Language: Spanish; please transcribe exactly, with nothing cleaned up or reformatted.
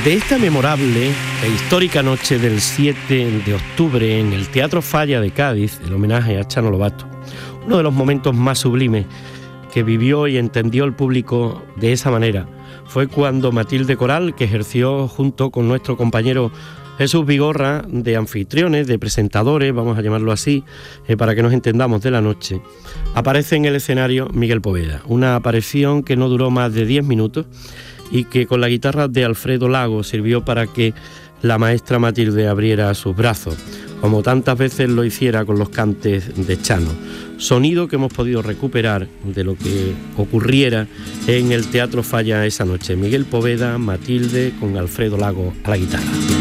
De esta memorable e histórica noche del siete de octubre en el Teatro Falla de Cádiz, el homenaje a Chano Lobato, uno de los momentos más sublimes que vivió y entendió el público de esa manera fue cuando Matilde Coral, que ejerció junto con nuestro compañero Jesús Vigorra de anfitriones, de presentadores, vamos a llamarlo así, eh, para que nos entendamos de la noche, aparece en el escenario Miguel Poveda, una aparición que no duró más de diez minutos y que con la guitarra de Alfredo Lago sirvió para que la maestra Matilde abriera sus brazos, como tantas veces lo hiciera con los cantes de Chano. Sonido que hemos podido recuperar de lo que ocurriera en el Teatro Falla esa noche. Miguel Poveda, Matilde con Alfredo Lago a la guitarra.